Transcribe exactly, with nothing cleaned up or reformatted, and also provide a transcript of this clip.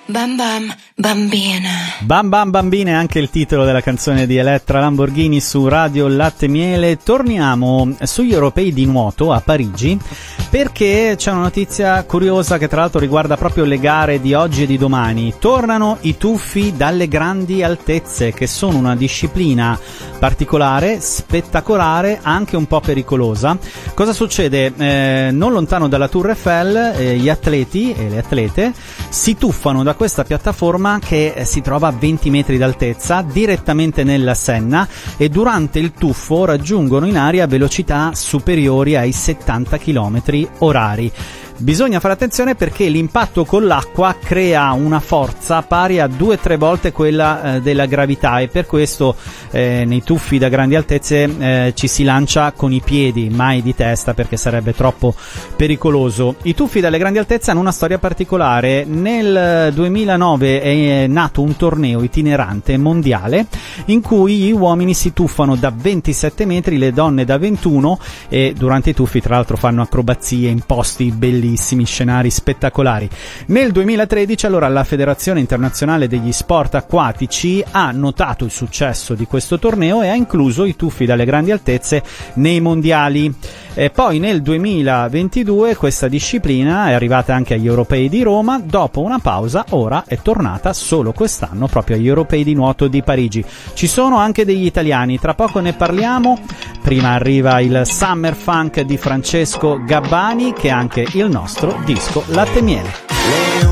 Bam bam bambina. Bam bam bambina è anche il titolo della canzone di Elettra Lamborghini su Radio Latte Miele. Torniamo sugli europei di nuoto a Parigi perché c'è una notizia curiosa che tra l'altro riguarda proprio le gare di oggi e di domani. Tornano i tuffi dalle grandi altezze, che sono una disciplina particolare, spettacolare, anche un po' pericolosa. Cosa succede? Eh, non lontano dalla Tour Eiffel eh, gli atleti e le atlete si tuffano da questa piattaforma che eh, si trova a venti metri d'altezza direttamente nella Senna, e durante il tuffo raggiungono in aria velocità superiori ai settanta chilometri orari. Bisogna fare attenzione perché l'impatto con l'acqua crea una forza pari a due o tre volte quella eh, della gravità, e per questo eh, nei tuffi da grandi altezze eh, ci si lancia con i piedi, mai di testa, perché sarebbe troppo pericoloso. I tuffi dalle grandi altezze hanno una storia particolare. Nel duemilanove è nato un torneo itinerante mondiale in cui gli uomini si tuffano da ventisette metri, le donne da ventuno, e durante i tuffi tra l'altro fanno acrobazie in posti bellissimi, scenari spettacolari. Nel duemilatredici allora la Federazione Internazionale degli Sport Acquatici ha notato il successo di questo torneo e ha incluso i tuffi dalle grandi altezze nei mondiali. E poi nel duemilaventidue questa disciplina è arrivata anche agli europei di Roma. Dopo una pausa ora è tornata solo quest'anno proprio agli europei di nuoto di Parigi. Ci sono anche degli italiani, tra poco ne parliamo. Prima arriva il Summer Funk di Francesco Gabbani, che è anche il nostro disco Latte Miele.